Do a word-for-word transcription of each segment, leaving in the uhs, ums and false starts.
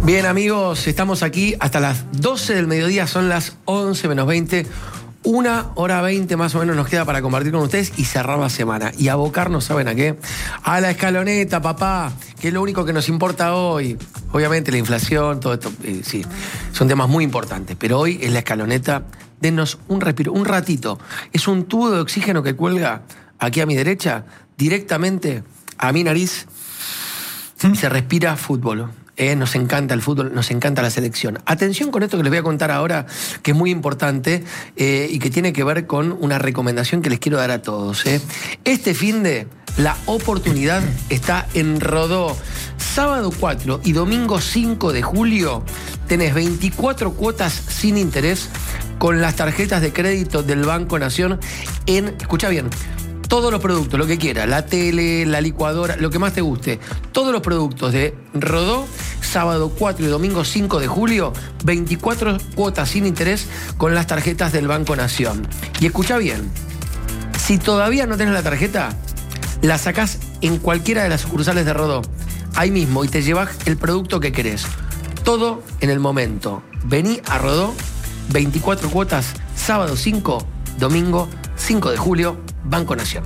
Bien, amigos, estamos aquí hasta las doce del mediodía, son las once menos veinte. Una hora veinte más o menos nos queda para compartir con ustedes y cerrar la semana. Y abocarnos, ¿saben a qué? A la escaloneta, papá, que es lo único que nos importa hoy. Obviamente la inflación, todo esto, eh, sí, son temas muy importantes. Pero hoy es la escaloneta. Denos un respiro, un ratito. Es un tubo de oxígeno que cuelga aquí a mi derecha, directamente a mi nariz. Y se respira fútbol. Eh, nos encanta el fútbol, nos encanta la selección. Atención con esto que les voy a contar ahora, que es muy importante eh, y que tiene que ver con una recomendación que les quiero dar a todos. Eh. Este finde, la oportunidad está en Rodó. Sábado cuatro y domingo cinco de julio tenés veinticuatro cuotas sin interés con las tarjetas de crédito del Banco Nación en, escucha bien, todos los productos, lo que quieras, la tele, la licuadora, lo que más te guste. Todos los productos de Rodó, sábado cuatro y domingo cinco de julio, veinticuatro cuotas sin interés con las tarjetas del Banco Nación. Y escucha bien, si todavía no tenés la tarjeta, la sacás en cualquiera de las sucursales de Rodó, ahí mismo, y te llevas el producto que querés. Todo en el momento. Vení a Rodó, veinticuatro cuotas, sábado cinco, domingo cinco de julio, Banco Nación.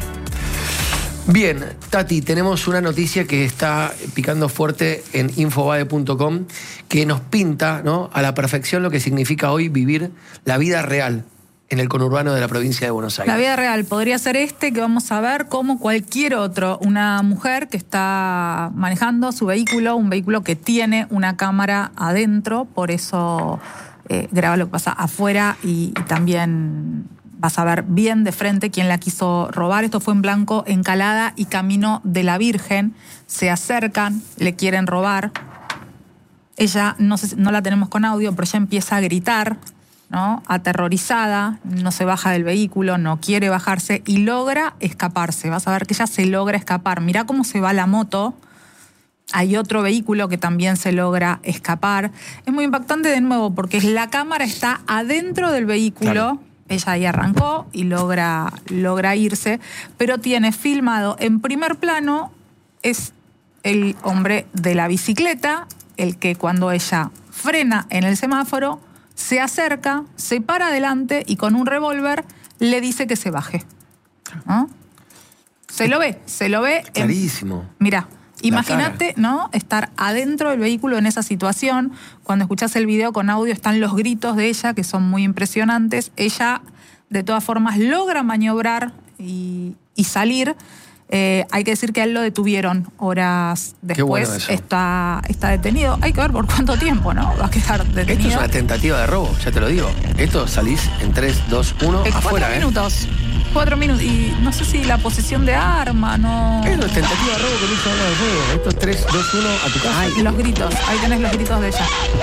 Bien, Tati, tenemos una noticia que está picando fuerte en infobae punto com que nos pinta, ¿no?, a la perfección lo que significa hoy vivir la vida real en el conurbano de la provincia de Buenos Aires. La vida real podría ser este que vamos a ver como cualquier otro. Una mujer que está manejando su vehículo, un vehículo que tiene una cámara adentro, por eso eh, graba lo que pasa afuera y, y también vas a ver bien de frente quién la quiso robar. Esto fue en Blanco, Encalada y Camino de la Virgen. Se acercan, le quieren robar. Ella, no, sé, no la tenemos con audio, pero ella empieza a gritar, ¿no?, aterrorizada, no se baja del vehículo, no quiere bajarse y logra escaparse. Vas a ver que ella se logra escapar. Mirá cómo se va la moto. Hay otro vehículo que también se logra escapar. Es muy impactante de nuevo porque la cámara está adentro del vehículo. Claro. Ella ahí arrancó y logra, logra irse, pero tiene filmado en primer plano, es el hombre de la bicicleta, el que cuando ella frena en el semáforo, se acerca, se para adelante y con un revólver le dice que se baje. ¿No? Se lo ve, se lo ve. Clarísimo. En, mirá, imagínate, ¿no?, estar adentro del vehículo en esa situación. Cuando escuchás el video con audio están los gritos de ella, que son muy impresionantes. Ella, de todas formas, logra maniobrar y, y salir. Eh, hay que decir que a él lo detuvieron horas después. Bueno, está, está detenido. Hay que ver por cuánto tiempo, ¿no?, va a quedar detenido. Esto es una tentativa de robo, ya te lo digo. Esto salís en tres, dos, uno, eh, afuera, cuatro ¿eh? minutos. Cuatro minutos. Y no sé si la posesión de arma, no... Esto es tentativa de robo que no hizo nada de juego. Esto es tres, dos, uno, a tu casa. Ay, los gritos. Ahí tenés los gritos de ella.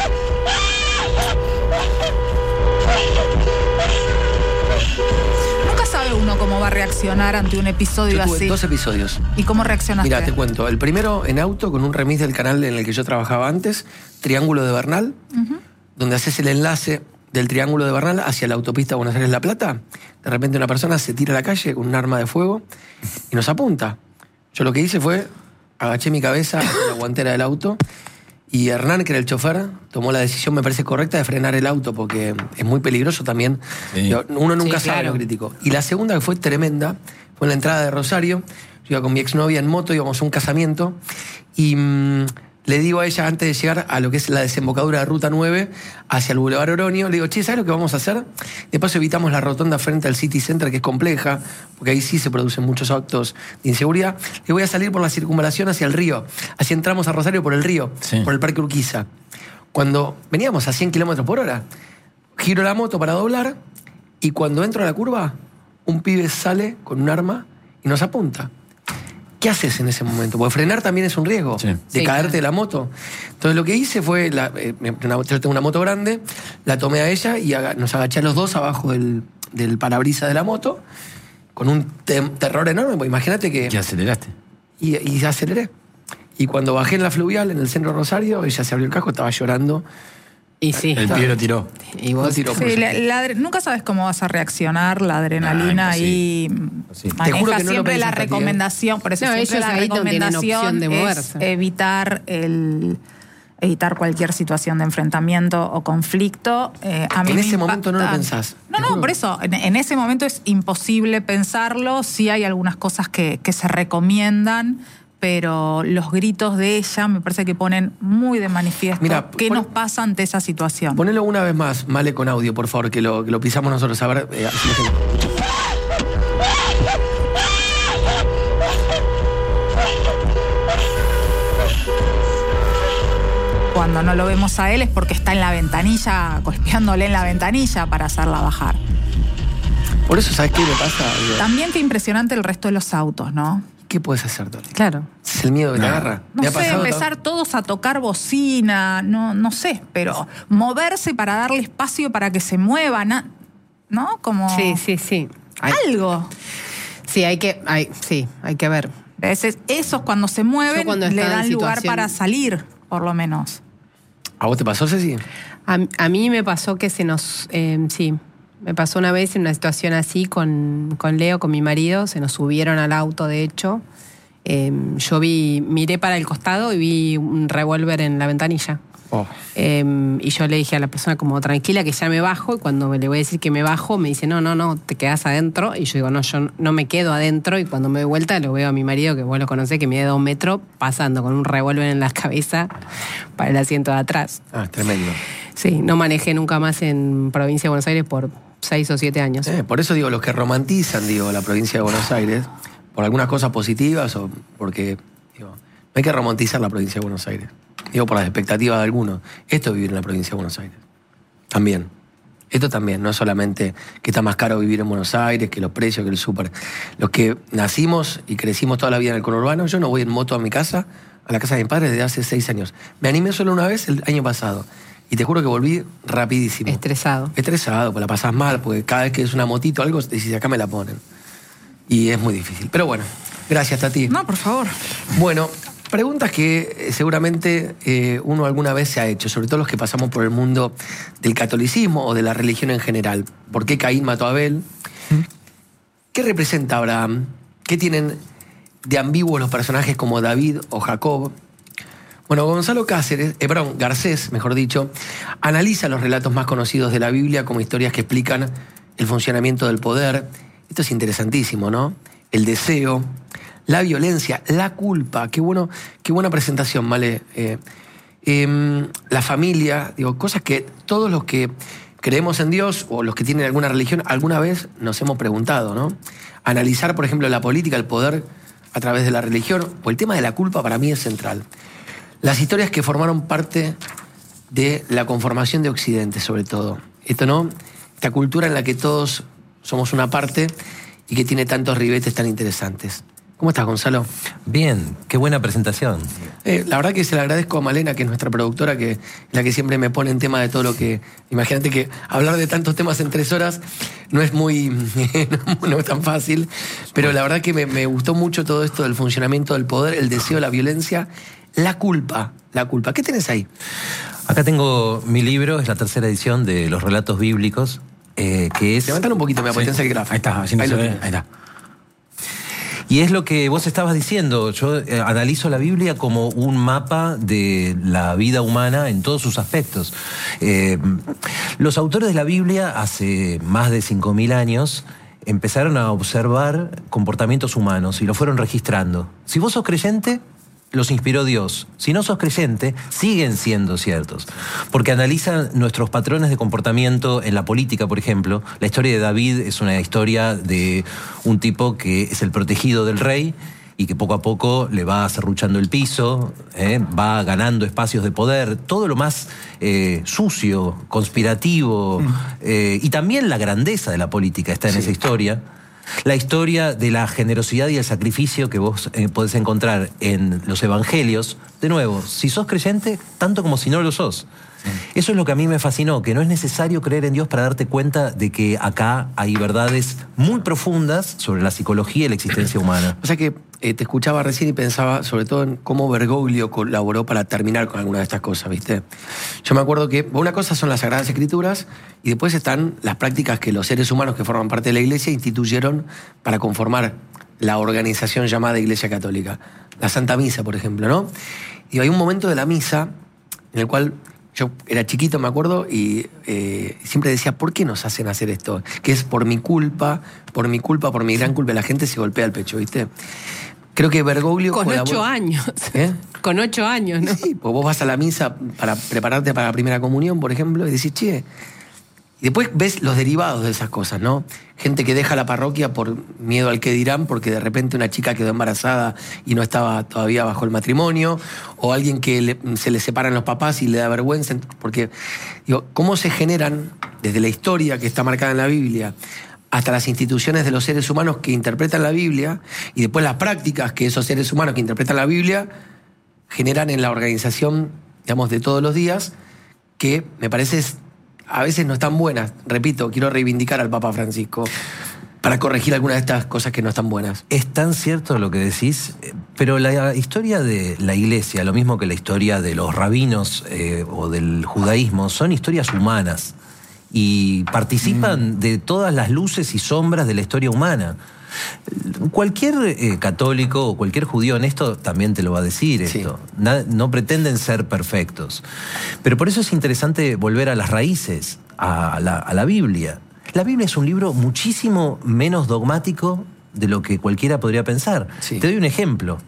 Nunca sabe uno cómo va a reaccionar ante un episodio Yo tuve así. dos episodios. ¿Y cómo reaccionaste? Mira, te cuento. El primero en auto con un remix del canal en el que yo trabajaba antes, Triángulo de Bernal, uh-huh, donde haces el enlace del Triángulo de Bernal hacia la autopista Buenos Aires-La Plata. De repente una persona se tira a la calle con un arma de fuego y nos apunta. Yo lo que hice fue, agaché mi cabeza en la guantera del auto y Hernán, que era el chofer, tomó la decisión, me parece correcta, de frenar el auto porque es muy peligroso también. Sí. Uno nunca sí, sabe claro. Lo crítico. Y la segunda, que fue tremenda, fue en la entrada de Rosario. Yo iba con mi exnovia en moto, íbamos a un casamiento y mmm, le digo a ella, antes de llegar a lo que es la desembocadura de Ruta nueve, hacia el Boulevard Oroño, le digo, che, ¿sabes lo que vamos a hacer? De paso evitamos la rotonda frente al City Center, que es compleja, porque ahí sí se producen muchos actos de inseguridad. Le voy a salir por la circunvalación hacia el río. Así entramos a Rosario por el río, sí, por el Parque Urquiza. Cuando veníamos a cien kilómetros por hora, giro la moto para doblar, y cuando entro a la curva, un pibe sale con un arma y nos apunta. ¿Qué haces en ese momento? Porque frenar también es un riesgo, sí, de sí, caerte claro. de la moto. Entonces lo que hice fue, la, eh, una, yo tengo una moto grande, la tomé a ella y aga, nos agaché los dos abajo del, del parabrisas de la moto, con un te terror enorme, porque imagínate que... ¿Y aceleraste? Y, y aceleré. Y cuando bajé en la fluvial, en el centro de Rosario, ella se abrió el casco, estaba llorando. Y sí. El pibe lo tiró. Y vos tiró. Sí, la, la, nunca sabes cómo vas a reaccionar, la adrenalina ah, y sí. maneja. Te juro que no siempre lo la recomendación, por eso no, siempre la recomendación de es evitar el, evitar cualquier situación de enfrentamiento o conflicto. Eh, a mí en me ese impacta... momento no lo pensás. No, no, por eso, en, en ese momento es imposible pensarlo. Sí hay algunas cosas que, que se recomiendan, pero los gritos de ella me parece que ponen muy de manifiesto Mira, qué pon, nos pasa ante esa situación. Ponelo una vez más, Male, con audio, por favor, que lo, que lo pisamos nosotros. A ver, eh, así Cuando no lo vemos a él es porque está en la ventanilla, golpeándole en la ventanilla para hacerla bajar. Por eso, ¿sabes qué me pasa? También qué impresionante el resto de los autos, ¿no? ¿Qué puedes hacer, Tati? Claro. ¿Es el miedo que te agarra? No sé, empezar todos a tocar bocina, no, no sé, pero moverse para darle espacio para que se muevan, ¿no? Como... Sí, sí, sí. Hay... Algo. Sí, hay que, hay, sí, hay que ver. Esos, esos cuando se mueven cuando le dan lugar situación... para salir, por lo menos. ¿A vos te pasó, Ceci? A, a mí me pasó que se nos... Eh, sí, me pasó una vez en una situación así con, con Leo, con mi marido. Se nos subieron al auto, de hecho. Eh, yo vi, miré para el costado y vi un revólver en la ventanilla. Oh. Eh, y yo le dije a la persona como tranquila que ya me bajo. Y cuando le voy a decir que me bajo, me dice no, no, no, te quedás adentro. Y yo digo no, yo no me quedo adentro. Y cuando me doy vuelta lo veo a mi marido, que vos lo conocés, que mide dos metros, pasando con un revólver en la cabeza para el asiento de atrás. Ah, tremendo. Sí, no manejé nunca más en provincia de Buenos Aires por seis o siete años. Eh, por eso digo, los que romantizan, digo, la provincia de Buenos Aires, por algunas cosas positivas o porque, digo, no hay que romantizar la provincia de Buenos Aires. Digo, por las expectativas de algunos. Esto es vivir en la provincia de Buenos Aires. También. Esto también. No es solamente que está más caro vivir en Buenos Aires, que los precios, que el súper. Los que nacimos y crecimos toda la vida en el conurbano, yo no voy en moto a mi casa, a la casa de mis padres, desde hace seis años. Me animé solo una vez el año pasado. Y te juro que volví rapidísimo. Estresado. Estresado, pues la pasás mal, porque cada vez que es una motito o algo, decís, acá me la ponen. Y es muy difícil. Pero bueno, gracias, Tati. No, por favor. Bueno, preguntas que seguramente eh, uno alguna vez se ha hecho, sobre todo los que pasamos por el mundo del catolicismo o de la religión en general. ¿Por qué Caín mató a Abel? ¿Qué representa Abraham? ¿Qué tienen de ambiguos los personajes como David o Jacob? Bueno, Gonzalo Cáceres, eh, perdón, Garcés, mejor dicho, analiza los relatos más conocidos de la Biblia como historias que explican el funcionamiento del poder. Esto es interesantísimo, ¿no? El deseo, la violencia, la culpa. Qué bueno, qué buena presentación, ¿vale? Eh, eh, la familia, digo, cosas que todos los que creemos en Dios o los que tienen alguna religión alguna vez nos hemos preguntado, ¿no? Analizar, por ejemplo, la política, el poder a través de la religión, o el tema de la culpa para mí es central. Las historias que formaron parte de la conformación de Occidente, sobre todo. Esto, ¿no? Esta cultura en la que todos somos una parte y que tiene tantos ribetes tan interesantes. ¿Cómo estás, Gonzalo? Bien, qué buena presentación. Eh, la verdad que se le agradezco a Malena, que es nuestra productora, que es la que siempre me pone en tema de todo lo que... Imagínate que hablar de tantos temas en tres horas no es muy... no, no es tan fácil, pero la verdad que me, me gustó mucho todo esto del funcionamiento del poder, el deseo, la violencia, la culpa. La culpa. ¿Qué tenés ahí? Acá tengo mi libro, es la tercera edición de los relatos bíblicos, eh, que es... Levantalo un poquito, me potencia el gráfico. Ahí está, así ahí, ahí está. Y es lo que vos estabas diciendo. Yo eh, analizo la Biblia como un mapa de la vida humana en todos sus aspectos. Eh, los autores de la Biblia, hace más de cinco mil años, empezaron a observar comportamientos humanos y lo fueron registrando. Si vos sos creyente, los inspiró Dios. Si no sos creyente, siguen siendo ciertos. Porque analizan nuestros patrones de comportamiento en la política, por ejemplo. La historia de David es una historia de un tipo que es el protegido del rey y que poco a poco le va serruchando el piso, ¿eh? va ganando espacios de poder. Todo lo más eh, sucio, conspirativo, mm. eh, y también la grandeza de la política está en sí. esa historia. La historia de la generosidad y el sacrificio que vos eh, podés encontrar en los evangelios. De nuevo, si sos creyente, tanto como si no lo sos. Sí. Eso es lo que a mí me fascinó, que no es necesario creer en Dios para darte cuenta de que acá hay verdades muy profundas sobre la psicología y la existencia humana. O sea que eh, te escuchaba recién y pensaba sobre todo en cómo Bergoglio colaboró para terminar con alguna de estas cosas, ¿viste? Yo me acuerdo que una cosa son las Sagradas Escrituras y después están las prácticas que los seres humanos que forman parte de la Iglesia instituyeron para conformar la organización llamada Iglesia Católica. La Santa Misa, por ejemplo, ¿no? Y hay un momento de la misa en el cual yo era chiquito, me acuerdo, y eh, siempre decía, ¿por qué nos hacen hacer esto? Que es por mi culpa, por mi culpa, por mi gran culpa, la gente se golpea el pecho, ¿viste? Creo que Bergoglio... Con colabora... ocho años. ¿Eh? Con ocho años, ¿no? Sí, pues vos vas a la misa para prepararte para la primera comunión, por ejemplo, y decís, che... Y después ves los derivados de esas cosas, ¿no? Gente que deja la parroquia por miedo al que dirán, porque de repente una chica quedó embarazada y no estaba todavía bajo el matrimonio, o alguien que le, se le separan los papás y le da vergüenza, porque, digo, ¿cómo se generan, desde la historia que está marcada en la Biblia, hasta las instituciones de los seres humanos que interpretan la Biblia, y después las prácticas que esos seres humanos que interpretan la Biblia generan en la organización, digamos, de todos los días, que me parece... a veces no están buenas. Repito, quiero reivindicar al Papa Francisco para corregir algunas de estas cosas que no están buenas. Es tan cierto lo que decís, pero la historia de la Iglesia, lo mismo que la historia de los rabinos eh, o del judaísmo, son historias humanas y participan mm. de todas las luces y sombras de la historia humana. Cualquier eh, católico o cualquier judío honesto también te lo va a decir esto. Sí. No, no pretenden ser perfectos. Pero por eso es interesante volver a las raíces, a la, a la Biblia. La Biblia es un libro muchísimo menos dogmático de lo que cualquiera podría pensar. Sí. Te doy un ejemplo.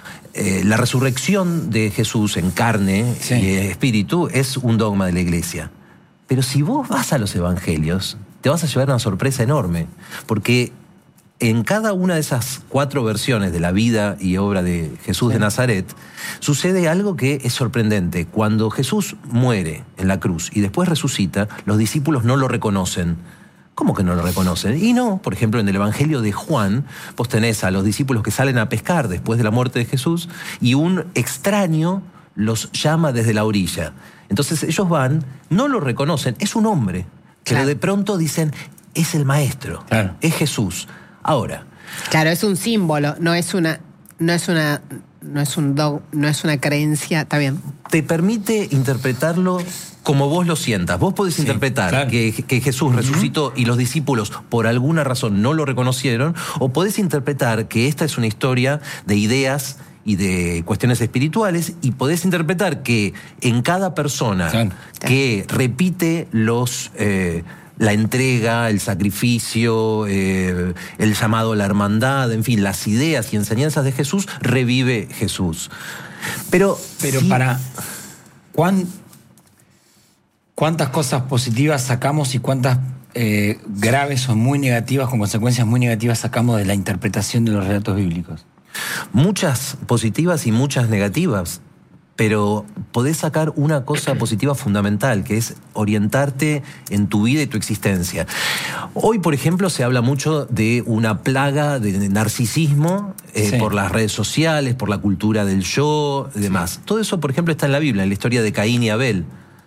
Eh, la resurrección de Jesús en carne sí. y espíritu es un dogma de la Iglesia. Pero si vos vas a los evangelios, te vas a llevar una sorpresa enorme. Porque en cada una de esas cuatro versiones de la vida y obra de Jesús sí. de Nazaret, sucede algo que es sorprendente. Cuando Jesús muere en la cruz y después resucita, los discípulos no lo reconocen. ¿Cómo que no lo reconocen? Y no, por ejemplo, en el Evangelio de Juan, vos tenés a los discípulos que salen a pescar después de la muerte de Jesús y un extraño los llama desde la orilla. Entonces ellos van, no lo reconocen, es un hombre, pero claro. de pronto dicen, es el maestro, claro. es Jesús. Ahora. Claro, es un símbolo, no es una, no es una, no es un dog, no es una creencia, está bien. Te permite interpretarlo como vos lo sientas. Vos podés sí, interpretar claro. que, que Jesús uh-huh. resucitó y los discípulos por alguna razón no lo reconocieron, o podés interpretar que esta es una historia de ideas y de cuestiones espirituales, y podés interpretar que en cada persona claro. que repite los... Eh, la entrega, el sacrificio, eh, el llamado a la hermandad, en fin, las ideas y enseñanzas de Jesús, revive Jesús. Pero, Pero sí, para... ¿cuán, ¿Cuántas cosas positivas sacamos y cuántas eh, graves o muy negativas, con consecuencias muy negativas, sacamos de la interpretación de los relatos bíblicos? Muchas positivas y muchas negativas. Pero podés sacar una cosa positiva fundamental, que es orientarte en tu vida y tu existencia. Hoy, por ejemplo, se habla mucho de una plaga de narcisismo eh, sí. por las redes sociales, por la cultura del yo y demás. Sí. Todo eso, por ejemplo, está en la Biblia, en la historia de Caín y Abel.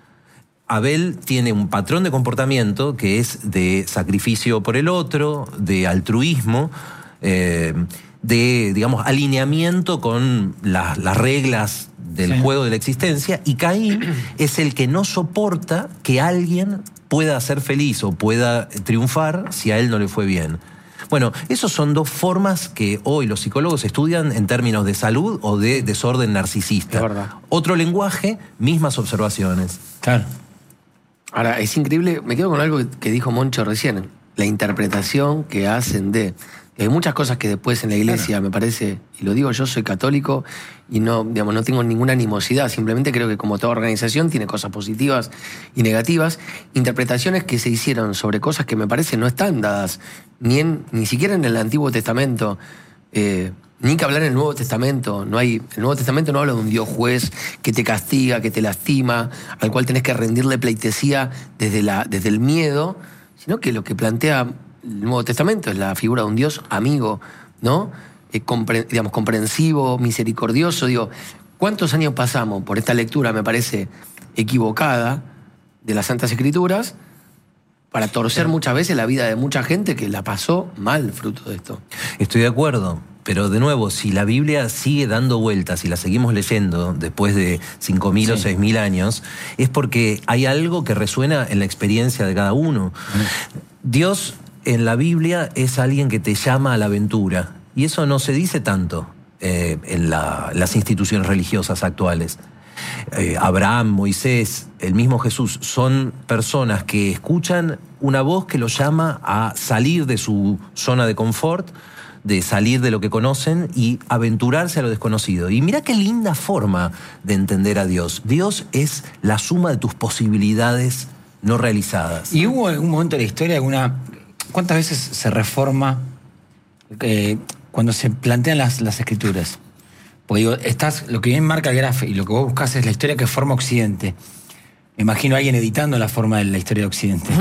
Abel tiene un patrón de comportamiento que es de sacrificio por el otro, de altruismo, eh, de, digamos, alineamiento con la, las reglas del sí. juego de la existencia, y Caín es el que no soporta que alguien pueda ser feliz o pueda triunfar si a él no le fue bien. Bueno, esas son dos formas que hoy los psicólogos estudian en términos de salud o de desorden narcisista. Es verdad. Otro lenguaje, mismas observaciones. Claro. Ahora, es increíble, me quedo con algo que dijo Moncho recién, la interpretación que hacen de... Hay muchas cosas que después en la iglesia, claro. me parece, y lo digo yo, soy católico y no, digamos, no tengo ninguna animosidad, simplemente creo que como toda organización tiene cosas positivas y negativas, interpretaciones que se hicieron sobre cosas que me parece no están dadas, ni, en, ni siquiera en el Antiguo Testamento, eh, ni que hablar en el Nuevo Testamento. No hay, el Nuevo Testamento no habla de un Dios juez que te castiga, que te lastima, al cual tenés que rendirle pleitesía desde, la, desde el miedo, sino que lo que plantea el Nuevo Testamento es la figura de un Dios amigo, ¿no? Eh, compre, digamos, comprensivo, misericordioso. Digo, ¿cuántos años pasamos por esta lectura, me parece, equivocada de las Santas Escrituras para torcer muchas veces la vida de mucha gente que la pasó mal fruto de esto? Estoy de acuerdo, pero de nuevo, si la Biblia sigue dando vueltas y la seguimos leyendo después de cinco mil sí. o seis mil años, es porque hay algo que resuena en la experiencia de cada uno. Mm. Dios... en la Biblia es alguien que te llama a la aventura, y eso no se dice tanto eh, en la, las instituciones religiosas actuales. eh, Abraham, Moisés, el mismo Jesús, son personas que escuchan una voz que los llama a salir de su zona de confort, de salir de lo que conocen y aventurarse a lo desconocido. Y mirá qué linda forma de entender a Dios. Dios es la suma de tus posibilidades no realizadas. ¿Y hubo algún momento de la historia alguna... ¿Cuántas veces se reforma eh, cuando se plantean las, las escrituras? Porque digo, estás, lo que bien marca el Graf y lo que vos buscás es la historia que forma Occidente. Me imagino a alguien editando la forma de la historia de Occidente.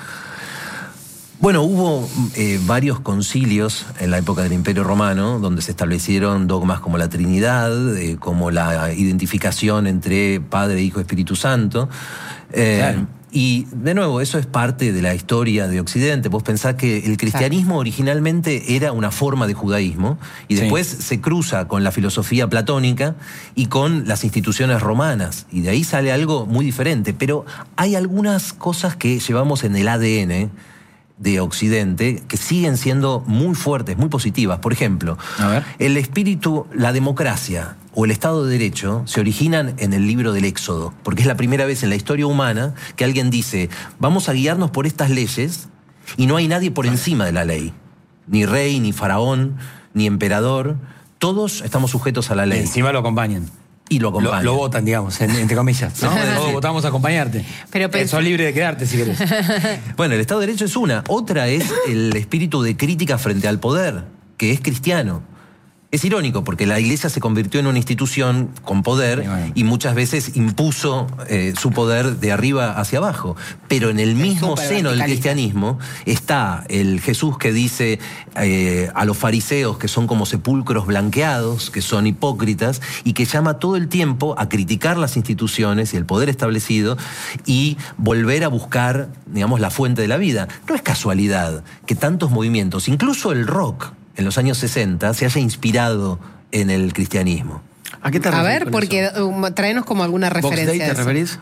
Bueno, hubo eh, varios concilios en la época del Imperio Romano donde se establecieron dogmas como la Trinidad, eh, como la identificación entre Padre, Hijo y Espíritu Santo. Eh, claro. Y, de nuevo, eso es parte de la historia de Occidente. Vos pensás que el cristianismo originalmente era una forma de judaísmo y después sí. se cruza con la filosofía platónica y con las instituciones romanas. Y de ahí sale algo muy diferente. Pero hay algunas cosas que llevamos en el A D N de Occidente que siguen siendo muy fuertes, muy positivas. Por ejemplo, a ver. el espíritu, la democracia o el Estado de Derecho se originan en el libro del Éxodo, porque es la primera vez en la historia humana que alguien dice, vamos a guiarnos por estas leyes y no hay nadie por encima de la ley. Ni rey, ni faraón, ni emperador. Todos estamos sujetos a la ley. Y encima lo acompañan. Y lo acompañan. Lo, lo votan, digamos, entre comillas. ¿No? Todos votamos a acompañarte. Pero eh, sos libre de quedarte si querés. Bueno, el Estado de Derecho es una. Otra es el espíritu de crítica frente al poder, que es cristiano. Es irónico porque la Iglesia se convirtió en una institución con poder sí, bueno. y muchas veces impuso eh, su poder de arriba hacia abajo. Pero en el mismo seno del cristianismo está el Jesús que dice eh, a los fariseos que son como sepulcros blanqueados, que son hipócritas, y que llama todo el tiempo a criticar las instituciones y el poder establecido y volver a buscar, digamos, la fuente de la vida. No es casualidad que tantos movimientos, incluso el rock, en los años sesenta, se haya inspirado en el cristianismo. ¿A qué te refieres? A ver, porque eso? traenos como alguna referencia. ¿Box Day te referís?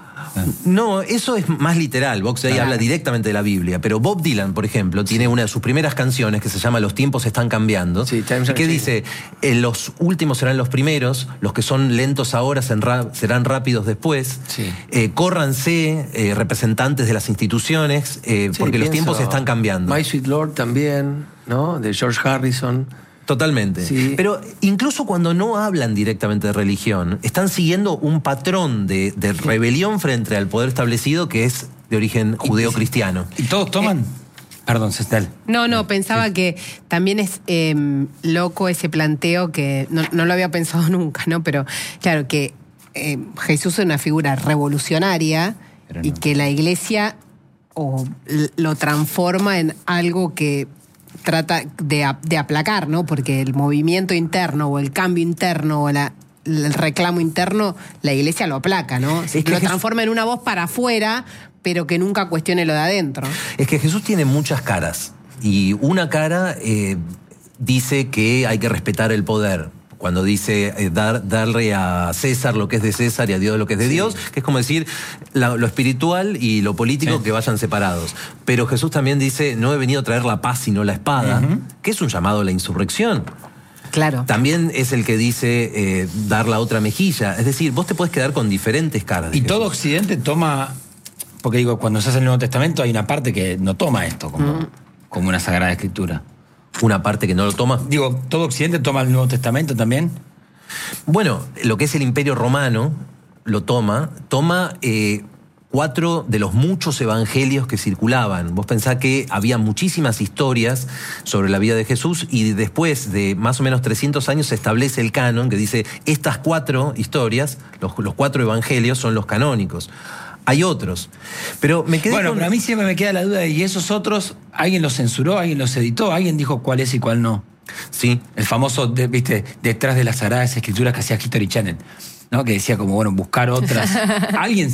No, eso es más literal. Box Day claro. habla directamente de la Biblia. Pero Bob Dylan, por ejemplo, tiene una de sus primeras canciones que se llama Los tiempos están cambiando. Sí, Times que dice, eh, los últimos serán los primeros, los que son lentos ahora serán rápidos después. Sí. Eh, córranse, eh, representantes de las instituciones, eh, sí, porque los tiempos están cambiando. My Sweet Lord también, ¿no? De George Harrison. Totalmente. Sí. Pero incluso cuando no hablan directamente de religión, están siguiendo un patrón de, de rebelión frente al poder establecido que es de origen judeo-cristiano. ¿Y todos toman? Eh, Perdón, Cestel. No, no, pensaba sí. que también es eh, loco ese planteo que no, no lo había pensado nunca, ¿no? Pero claro, que eh, Jesús es una figura revolucionaria no. y que la Iglesia o, lo transforma en algo que trata de, de aplacar, ¿no? Porque el movimiento interno o el cambio interno o la, el reclamo interno, la Iglesia lo aplaca, ¿no? Es que lo transforma Jesús... en una voz para afuera, pero que nunca cuestione lo de adentro. Es que Jesús tiene muchas caras. Y una cara eh, dice que hay que respetar el poder. Cuando dice eh, dar, darle a César lo que es de César y a Dios lo que es de sí. Dios, que es como decir la, lo espiritual y lo político sí. que vayan separados. Pero Jesús también dice, no he venido a traer la paz sino la espada, uh-huh. que es un llamado a la insurrección. Claro. También es el que dice eh, dar la otra mejilla. Es decir, vos te puedes quedar con diferentes caras. Y Jesús. Todo Occidente toma, porque digo, cuando se hace el Nuevo Testamento hay una parte que no toma esto como, uh-huh. como una sagrada escritura. Una parte que no lo toma. Digo, ¿todo Occidente toma el Nuevo Testamento también? Bueno, lo que es el Imperio Romano lo toma, toma eh, cuatro de los muchos evangelios que circulaban. Vos pensás que había muchísimas historias sobre la vida de Jesús y después de más o menos trescientos años se establece el canon que dice estas cuatro historias, los, los cuatro evangelios son los canónicos. Hay otros. Pero me quedé Bueno, con... pero a mí siempre me queda la duda de, ¿y esos otros, alguien los censuró, alguien los editó, alguien dijo cuál es y cuál no? Sí. El famoso, de, viste, detrás de las sagradas escrituras que hacía History Channel, ¿no? Que decía como, bueno, buscar otras. Alguien...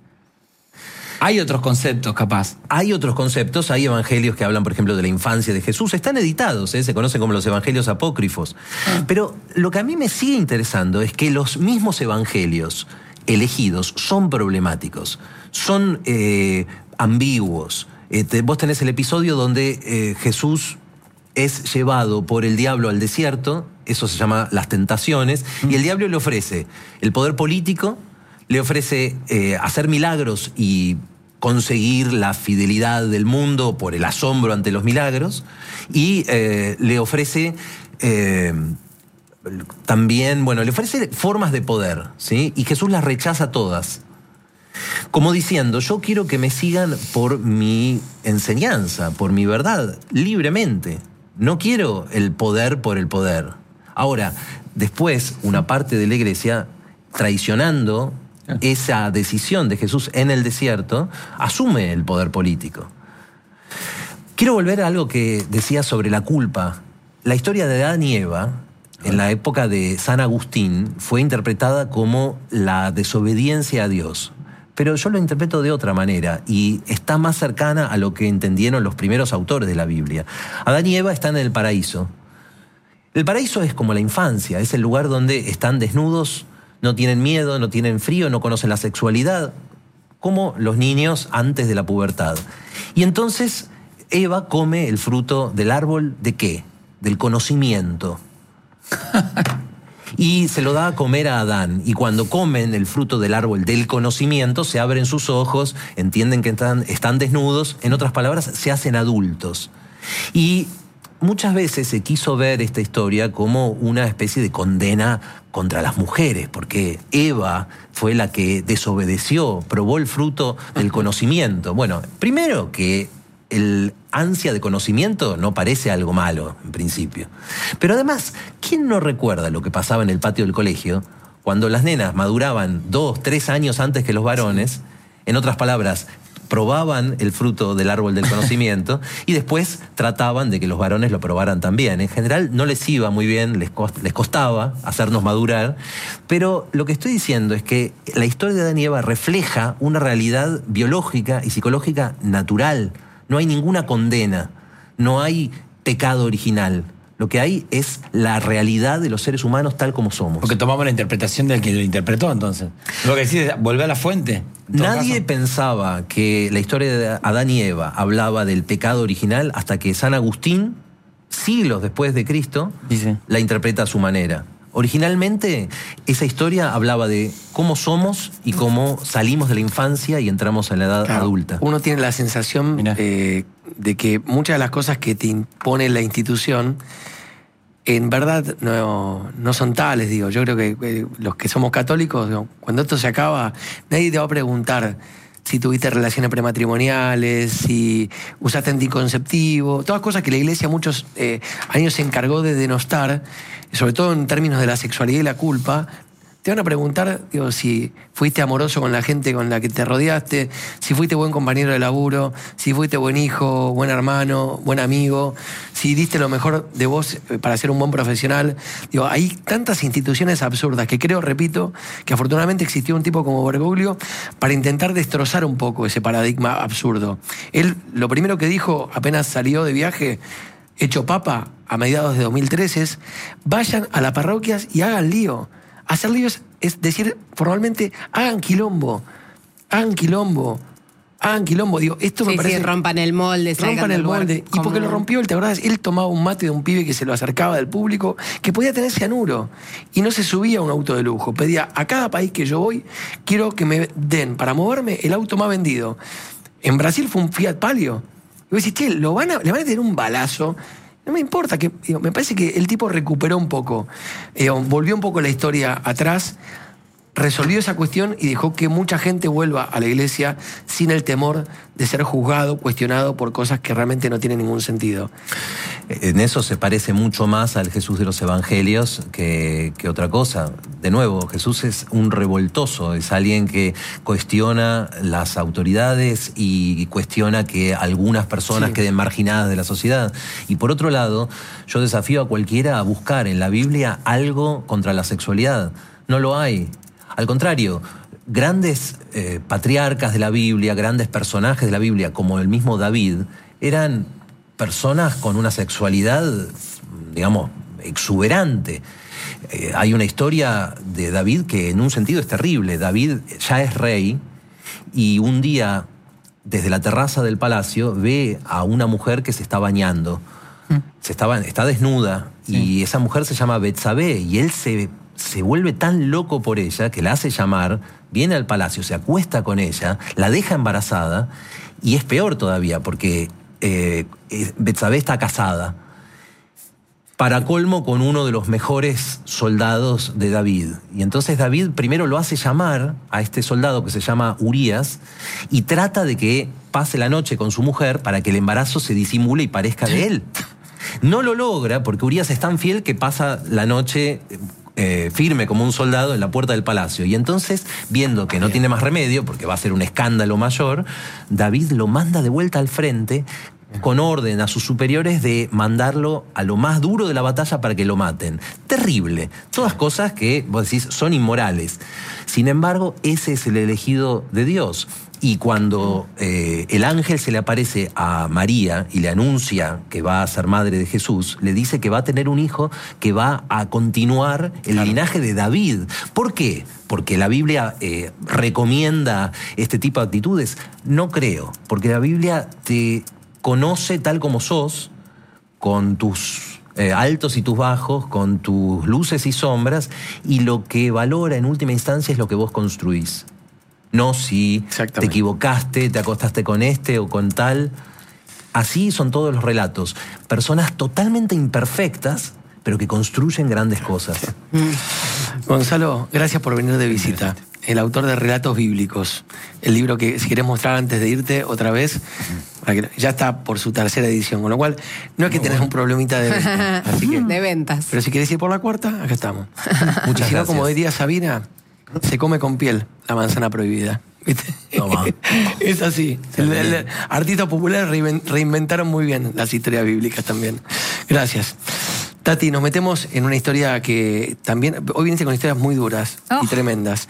Hay otros conceptos, capaz. Hay otros conceptos, hay evangelios que hablan, por ejemplo, de la infancia de Jesús. Están editados, ¿eh? Se conocen como los evangelios apócrifos. Ah. Pero lo que a mí me sigue interesando es que los mismos evangelios elegidos son problemáticos, son eh, ambiguos. Eh, te, vos tenés el episodio donde eh, Jesús es llevado por el diablo al desierto, eso se llama las tentaciones, mm. y el diablo le ofrece el poder político, le ofrece eh, hacer milagros y conseguir la fidelidad del mundo por el asombro ante los milagros, y eh, le ofrece eh, también, bueno, le ofrece formas de poder, ¿sí? Y Jesús las rechaza todas, como diciendo, yo quiero que me sigan por mi enseñanza, por mi verdad, libremente. No quiero el poder por el poder. Ahora, después, una parte de la iglesia, traicionando esa decisión de Jesús en el desierto, asume el poder político. Quiero volver a algo que decía sobre la culpa. La historia de Adán y Eva, en la época de San Agustín, fue interpretada como la desobediencia a Dios. Pero yo lo interpreto de otra manera y está más cercana a lo que entendieron los primeros autores de la Biblia. Adán y Eva están en el paraíso. El paraíso es como la infancia, es el lugar donde están desnudos, no tienen miedo, no tienen frío, no conocen la sexualidad, como los niños antes de la pubertad. Y entonces Eva come el fruto del árbol ¿de qué? Del conocimiento. Y se lo da a comer a Adán. Y cuando comen el fruto del árbol del conocimiento, se abren sus ojos, entienden que están, están desnudos, en otras palabras, se hacen adultos. Y muchas veces se quiso ver esta historia como una especie de condena contra las mujeres, porque Eva fue la que desobedeció, probó el fruto del conocimiento. Bueno, primero que el ansia de conocimiento no parece algo malo, en principio. Pero además, ¿quién no recuerda lo que pasaba en el patio del colegio cuando las nenas maduraban dos, tres años antes que los varones? En otras palabras, probaban el fruto del árbol del conocimiento y después trataban de que los varones lo probaran también. En general no les iba muy bien, les, cost- les costaba hacernos madurar, pero lo que estoy diciendo es que la historia de Adán y Eva refleja una realidad biológica y psicológica natural. No hay ninguna condena, no hay pecado original. Lo que hay es la realidad de los seres humanos tal como somos. Porque tomamos la interpretación del que lo interpretó, entonces. Lo que decís es volver a la fuente. Nadie caso. pensaba que la historia de Adán y Eva hablaba del pecado original hasta que San Agustín, siglos después de Cristo, Dice. la interpreta a su manera. Originalmente, esa historia hablaba de cómo somos y cómo salimos de la infancia y entramos en la edad Claro, adulta. Uno tiene la sensación eh, de que muchas de las cosas que te impone la institución en verdad no, no son tales, digo. Yo creo que eh, los que somos católicos, digo, cuando esto se acaba, nadie te va a preguntar si tuviste relaciones prematrimoniales, si usaste anticonceptivo, todas cosas que la Iglesia muchos eh, años se encargó de denostar, sobre todo en términos de la sexualidad y la culpa. Te van a preguntar, digo, si fuiste amoroso con la gente con la que te rodeaste, si fuiste buen compañero de laburo, si fuiste buen hijo, buen hermano, buen amigo, si diste lo mejor de vos para ser un buen profesional. Digo, hay tantas instituciones absurdas que creo, repito, que afortunadamente existió un tipo como Bergoglio para intentar destrozar un poco ese paradigma absurdo. Él, lo primero que dijo apenas salió de viaje, hecho papa a mediados de dos mil trece, es: vayan a las parroquias y hagan lío. Hacer líos es decir, formalmente, hagan quilombo, hagan quilombo, hagan quilombo. Digo, esto me Sí, parece... sí, rompan el molde, salgan Rompan el del lugar molde. Y porque lo común. rompió, ¿te acordás? Él tomaba un mate de un pibe que se lo acercaba del público, que podía tener cianuro. Y no se subía a un auto de lujo. Pedía, a cada país que yo voy, quiero que me den, para moverme, el auto más vendido. En Brasil fue un Fiat Palio. Y vos decís, che, ¿lo van a, le van a tener un balazo? No me importa, que digo, me parece que el tipo recuperó un poco, eh, volvió un poco la historia atrás, resolvió esa cuestión y dejó que mucha gente vuelva a la iglesia sin el temor de ser juzgado, cuestionado por cosas que realmente no tienen ningún sentido. En eso se parece mucho más al Jesús de los Evangelios que, que otra cosa. De nuevo, Jesús es un revoltoso, es alguien que cuestiona las autoridades y cuestiona que algunas personas Sí. queden marginadas de la sociedad. Y por otro lado, yo desafío a cualquiera a buscar en la Biblia algo contra la sexualidad. No lo hay. Al contrario, grandes eh, patriarcas de la Biblia, grandes personajes de la Biblia, como el mismo David, eran personas con una sexualidad, digamos, exuberante. Eh, hay una historia de David que en un sentido es terrible. David ya es rey y un día, desde la terraza del palacio, ve a una mujer que se está bañando. Se estaba, está desnuda, sí. Y esa mujer se llama Betsabé, y él se se vuelve tan loco por ella que la hace llamar, viene al palacio, se acuesta con ella, la deja embarazada, y es peor todavía porque eh, Betsabé está casada. Para colmo, con uno de los mejores soldados de David. Y entonces David primero lo hace llamar a este soldado que se llama Urías y trata de que pase la noche con su mujer para que el embarazo se disimule y parezca de él. No lo logra porque Urías es tan fiel que pasa la noche eh, firme como un soldado en la puerta del palacio. Y entonces, viendo que no tiene más remedio, porque va a ser un escándalo mayor, David lo manda de vuelta al frente con orden a sus superiores de mandarlo a lo más duro de la batalla para que lo maten. Terrible. Todas cosas que, vos decís, son inmorales. Sin embargo, ese es el elegido de Dios. Y cuando eh, el ángel se le aparece a María y le anuncia que va a ser madre de Jesús, le dice que va a tener un hijo que va a continuar el claro. linaje de David. ¿Por qué? ¿Porque la Biblia eh, recomienda este tipo de actitudes? No creo, porque la Biblia te conoce tal como sos, con tus eh, altos y tus bajos, con tus luces y sombras, y lo que valora en última instancia es lo que vos construís. No si te equivocaste, te acostaste con este o con tal. Así son todos los relatos. Personas totalmente imperfectas, pero que construyen grandes cosas. Gonzalo, gracias por venir de visita. El autor de Relatos Bíblicos. El libro que si querés mostrar antes de irte otra vez, para que, ya está por su tercera edición, con lo cual no es que tenés un problemita de ventas. Así que, de ventas. Pero si querés ir por la cuarta, acá estamos. Muchas si no, gracias. como diría Sabina, se come con piel la manzana prohibida. ¿Viste? Toma. Es así. El, el, artistas populares reinventaron muy bien las historias bíblicas también. Gracias. Tati, nos metemos en una historia que también... Hoy viniste con historias muy duras oh. y tremendas.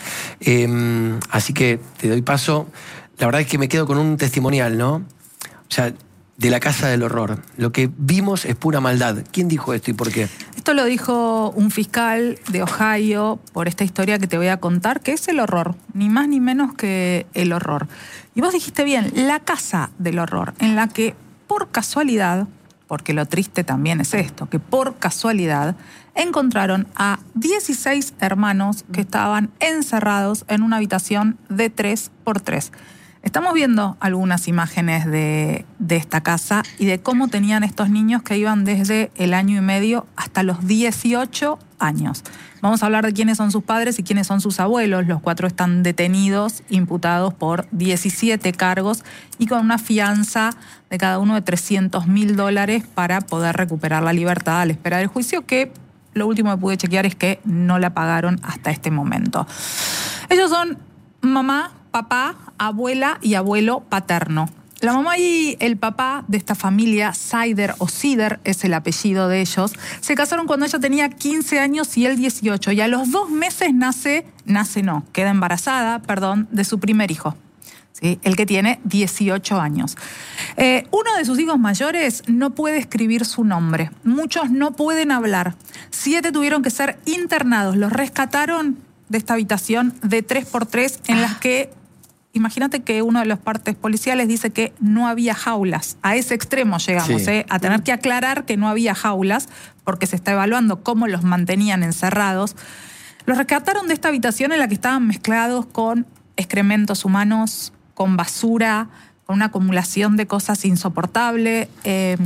Eh, así que te doy paso. La verdad es que me quedo con un testimonial, ¿no? O sea, de la casa del horror. Lo que vimos es pura maldad. ¿Quién dijo esto y por qué? Esto lo dijo un fiscal de Ohio por esta historia que te voy a contar, que es el horror. Ni más ni menos que el horror. Y vos dijiste bien, la casa del horror, en la que por casualidad... porque lo triste también es esto, que por casualidad encontraron a dieciséis hermanos que estaban encerrados en una habitación de tres por tres. Estamos viendo algunas imágenes de, de esta casa y de cómo tenían estos niños que iban desde el año y medio hasta los dieciocho años. Vamos a hablar de quiénes son sus padres y quiénes son sus abuelos. Los cuatro están detenidos, imputados por diecisiete cargos y con una fianza de cada uno de trescientos mil dólares para poder recuperar la libertad a la espera del juicio, que lo último que pude chequear es que no la pagaron hasta este momento. Ellos son mamá, papá, abuela y abuelo paterno. La mamá y el papá de esta familia, Sider o Sider es el apellido de ellos, se casaron cuando ella tenía quince años y él dieciocho. Y a los dos meses nace, nace no, queda embarazada, perdón, de su primer hijo. ¿Sí? El que tiene dieciocho años. Eh, uno de sus hijos mayores no puede escribir su nombre. Muchos no pueden hablar. Siete tuvieron que ser internados. Los rescataron de esta habitación de tres por tres en las que... Imagínate que uno de los partes policiales dice que no había jaulas. A ese extremo llegamos, sí. ¿eh? A tener que aclarar que no había jaulas porque se está evaluando cómo los mantenían encerrados. Los rescataron de esta habitación en la que estaban mezclados con excrementos humanos, con basura, con una acumulación de cosas insoportable. Eh,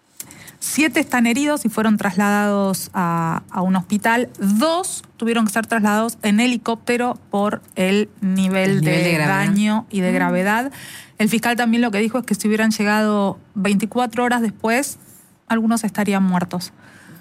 siete están heridos y fueron trasladados a, a un hospital. Dos tuvieron que ser trasladados en helicóptero por el nivel, el nivel de, de daño y de gravedad. El fiscal también lo que dijo es que si hubieran llegado veinticuatro horas después, algunos estarían muertos.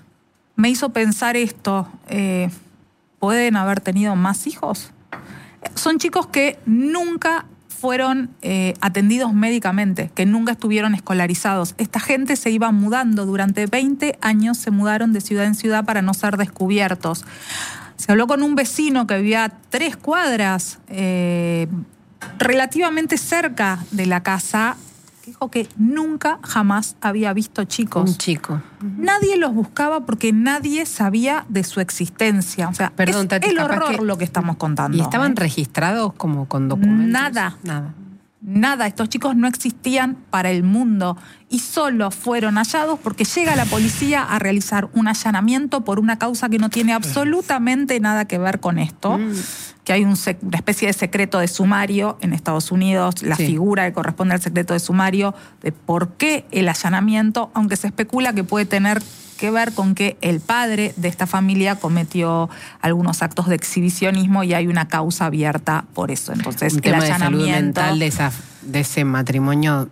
Me hizo pensar esto, eh, ¿pueden haber tenido más hijos? Son chicos que nunca fueron eh, atendidos médicamente, que nunca estuvieron escolarizados. Esta gente se iba mudando, durante veinte años se mudaron de ciudad en ciudad para no ser descubiertos. Se habló con un vecino que vivía a tres cuadras, eh, relativamente cerca de la casa, que dijo que nunca jamás había visto chicos. Un chico. Nadie los buscaba porque nadie sabía de su existencia. O sea, Perdón, es Tati, el capaz horror que- lo que estamos contando. ¿Y estaban ¿eh? registrados como con documentos? Nada. Nada. Nada, estos chicos no existían para el mundo. y solo fueron hallados porque llega la policía a realizar un allanamiento por una causa que no tiene absolutamente nada que ver con esto, mm. que hay un sec- una especie de secreto de sumario en Estados Unidos, la sí. figura que corresponde al secreto de sumario de por qué el allanamiento, aunque se especula que puede tener que ver con que el padre de esta familia cometió algunos actos de exhibicionismo y hay una causa abierta por eso. Entonces, un el tema allanamiento de salud mental de, esa, de ese matrimonio,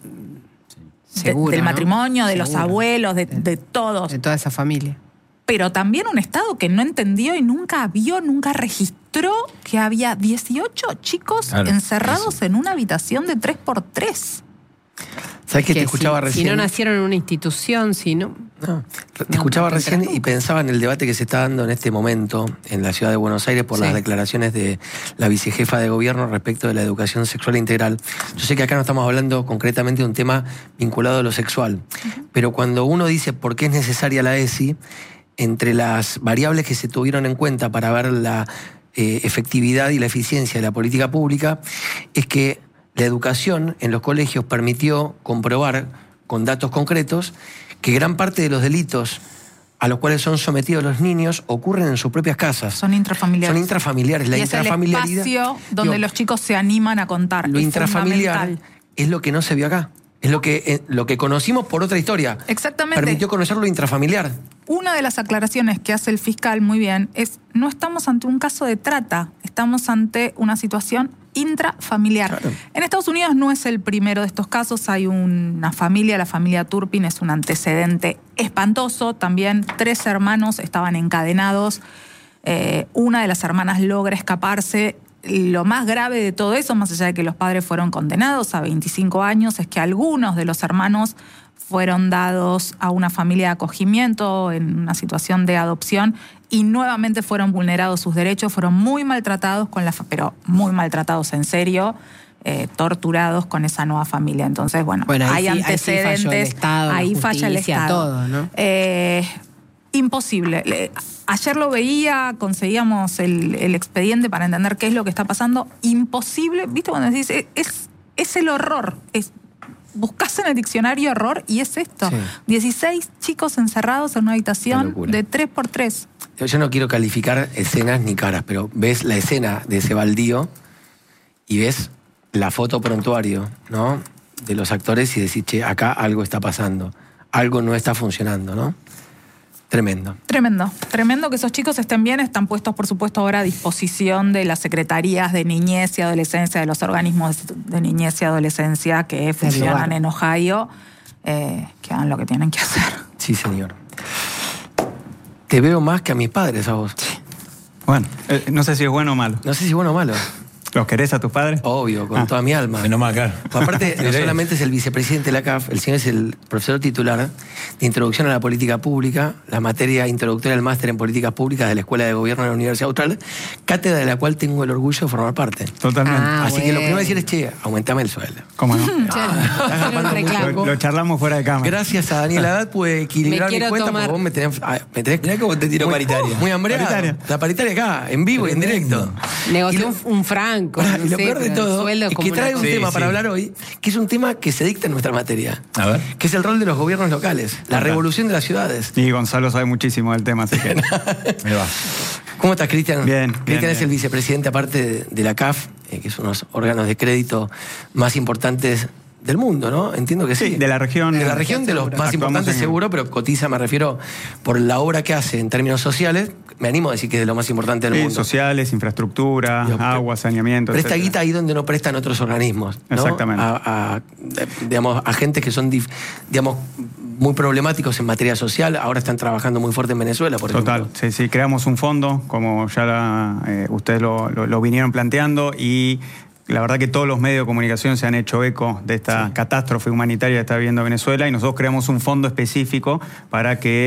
seguro, de, del ¿no? matrimonio, de seguro. los abuelos, de, de todos. De toda esa familia. Pero también un Estado que no entendió y nunca vio, nunca registró que había dieciocho chicos claro, encerrados eso. en una habitación de tres por tres. ¿Sabes qué te escuchaba si, recién? Si no nacieron en una institución, si no... No, te no, escuchaba no recién y pensaba en el debate que se está dando en este momento en la ciudad de Buenos Aires por sí. las declaraciones de la vicejefa de gobierno respecto de la educación sexual integral. Yo sé que acá no estamos hablando concretamente de un tema vinculado a lo sexual, uh-huh. pero cuando uno dice por qué es necesaria la E S I, entre las variables que se tuvieron en cuenta para ver la eh, efectividad y la eficiencia de la política pública, es que la educación en los colegios permitió comprobar con datos concretos que gran parte de los delitos a los cuales son sometidos los niños ocurren en sus propias casas. Son intrafamiliares. Son intrafamiliares. La y intrafamiliaridad, es el espacio donde digo, los chicos se animan a contar. Lo es intrafamiliar es lo que no se vio acá. Es lo que, eh, lo que conocimos por otra historia. Exactamente. Permitió conocer lo intrafamiliar. Una de las aclaraciones que hace el fiscal muy bien es: no estamos ante un caso de trata, estamos ante una situación intrafamiliar. Claro. En Estados Unidos no es el primero de estos casos. Hay una familia, la familia Turpin, es un antecedente espantoso. También tres hermanos estaban encadenados. Eh, una de las hermanas logra escaparse. Lo más grave de todo eso, más allá de que los padres fueron condenados a veinticinco años, es que algunos de los hermanos fueron dados a una familia de acogimiento en una situación de adopción y nuevamente fueron vulnerados sus derechos, fueron muy maltratados, con la fa- pero muy maltratados en serio, eh, torturados con esa nueva familia. Entonces, bueno, bueno hay sí, antecedentes, ahí, sí falló el Estado, ahí falla el Estado. Todo, ¿no? Eh, imposible. Ayer lo veía, conseguíamos el, el expediente para entender qué es lo que está pasando. Imposible, ¿viste? Cuando decís, es, es, es el horror. Es, buscás en el diccionario horror y es esto. Sí. dieciséis chicos encerrados en una habitación de tres por tres. Yo no quiero calificar escenas ni caras, pero ves la escena de ese baldío y ves la foto prontuario, ¿no?, de los actores y decís, che, acá algo está pasando. Algo no está funcionando, ¿no? Tremendo. Tremendo. Tremendo que esos chicos estén bien. Están puestos, por supuesto, ahora a disposición de las secretarías de niñez y adolescencia, de los organismos de niñez y adolescencia que funcionan en Ohio, eh, que hagan lo que tienen que hacer. Sí, señor. Te veo más que a mis padres, a vos. Bueno, eh, no sé si es bueno o malo. No sé si es bueno o malo. ¿Los querés a tus padres? Obvio, con ah, toda mi alma. Menos mal, claro. Aparte, no solamente es el vicepresidente de la C A F, el señor es el profesor titular de Introducción a la Política Pública, la materia introductoria del máster en Políticas Públicas de la Escuela de Gobierno de la Universidad Austral, cátedra de la cual tengo el orgullo de formar parte. Totalmente. Ah, Así bueno. que lo primero que decir es, che, aumentame el sueldo. ¿Cómo no? Ah, lo, lo charlamos fuera de cámara. Gracias a Daniel Haddad pude equilibrar mi cuenta, tomar... porque vos me tenés... Me tenés Mirá cómo te tiró muy, paritaria. Muy hambreado. Paritaria. La paritaria acá, en vivo y en directo. Negoció lo, un franco. Para, no y lo sé, peor de todo es que trae un sí, tema sí. para hablar hoy, que es un tema que se dicta en nuestra materia. A ver. Que es el rol de los gobiernos locales, la Ajá. revolución de las ciudades. Y Gonzalo sabe muchísimo del tema, así que... Me va. ¿Cómo estás, Cristian? Bien, Cristian bien, es bien. el vicepresidente, aparte de, de la C A F, eh, que es uno de los órganos de crédito más importantes del mundo, ¿no? Entiendo que sí. Sí, de la región. De la región, de los más Actuamos importantes en- seguro, pero cotiza, me refiero, por la obra que hace en términos sociales, me animo a decir que es de lo más importante del Sí, mundo. sociales, infraestructura, Digo, agua, saneamiento, Presta etcétera. guita ahí donde no prestan otros organismos, ¿no? Exactamente. A, a, digamos, agentes que son, dif- digamos, muy problemáticos en materia social, ahora están trabajando muy fuerte en Venezuela, por Total, ejemplo. sí, sí, creamos un fondo, como ya la, eh, ustedes lo, lo, lo vinieron planteando, y la verdad que todos los medios de comunicación se han hecho eco de esta Sí. catástrofe humanitaria que está viviendo Venezuela, y nosotros creamos un fondo específico para que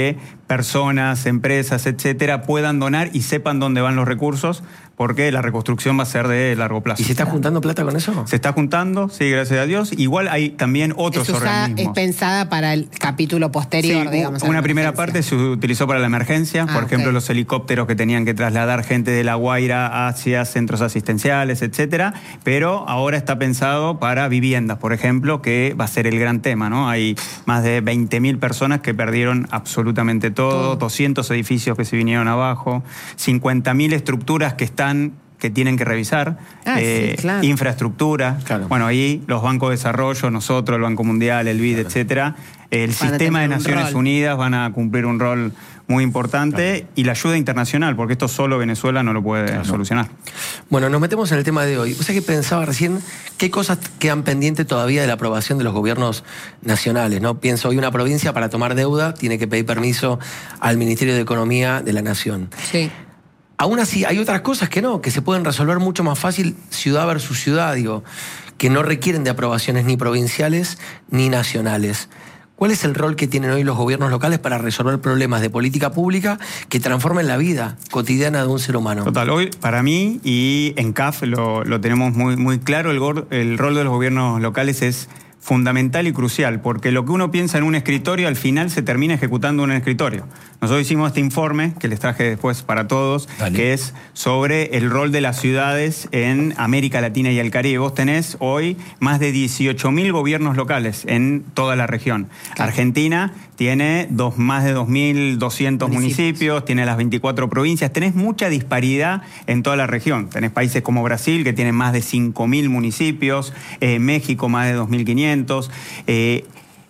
personas, empresas, etcétera, puedan donar y sepan dónde van los recursos, porque la reconstrucción va a ser de largo plazo. ¿Y se está juntando plata con eso? Se está juntando, sí, gracias a Dios. Igual hay también otros es usada, organismos. Es pensada para el capítulo posterior, Sí, digamos. una primera parte se utilizó para la emergencia, Ah, por ejemplo, ok. los helicópteros que tenían que trasladar gente de La Guaira hacia centros asistenciales, etcétera, pero ahora está pensado para viviendas, por ejemplo, que va a ser el gran tema, ¿no? Hay más de veinte mil personas que perdieron absolutamente todo, Todo. doscientos edificios que se vinieron abajo, cincuenta mil estructuras que están que tienen que revisar, Ah, eh, sí, claro. infraestructura, Claro. bueno, ahí los bancos de desarrollo, nosotros, el Banco Mundial, el B I D, etcétera, el Van a sistema de tener un Naciones rol. Unidas van a cumplir un rol muy importante y la ayuda internacional, porque esto solo Venezuela no lo puede solucionar. Bueno, nos metemos en el tema de hoy. O sea que pensaba recién qué cosas quedan pendientes todavía de la aprobación de los gobiernos nacionales, ¿no? Pienso, hoy una provincia para tomar deuda tiene que pedir permiso al Ministerio de Economía de la Nación. Sí. Aún así, hay otras cosas que no, que se pueden resolver mucho más fácil ciudad versus ciudad, digo, que no requieren de aprobaciones ni provinciales ni nacionales. ¿Cuál es el rol que tienen hoy los gobiernos locales para resolver problemas de política pública que transformen la vida cotidiana de un ser humano? Total, hoy para mí y en C A F lo, lo tenemos muy, muy claro, el, gor- el rol de los gobiernos locales es fundamental y crucial, porque lo que uno piensa en un escritorio al final se termina ejecutando en un escritorio. Nosotros hicimos este informe, que les traje después para todos, Dale. que es sobre el rol de las ciudades en América Latina y el Caribe. Vos tenés hoy más de dieciocho mil gobiernos locales en toda la región. Claro. Argentina tiene dos, más de dos mil doscientos Municipios. municipios, tiene las veinticuatro provincias, tenés mucha disparidad en toda la región. Tenés países como Brasil, que tienen más de cinco mil municipios, eh, México más de dos mil quinientos. Eh,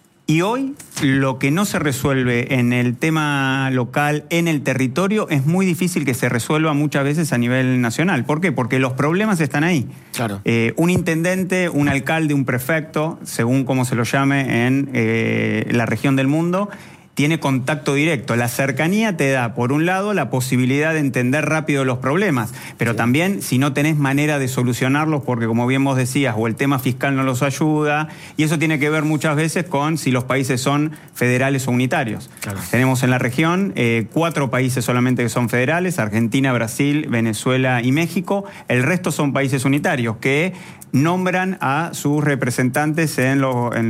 y hoy lo que no se resuelve en el tema local, en el territorio, es muy difícil que se resuelva muchas veces a nivel nacional. ¿Por qué? Porque los problemas están ahí. Claro. Eh, un intendente, un alcalde, un prefecto, según como se lo llame en eh, la región del mundo, tiene contacto directo. La cercanía te da, por un lado, la posibilidad de entender rápido los problemas, pero también si no tenés manera de solucionarlos, porque como bien vos decías, o el tema fiscal no los ayuda, y eso tiene que ver muchas veces con si los países son federales o unitarios. Claro. Tenemos en la región eh, cuatro países solamente que son federales: Argentina, Brasil, Venezuela y México. El resto son países unitarios que nombran a sus representantes en los... En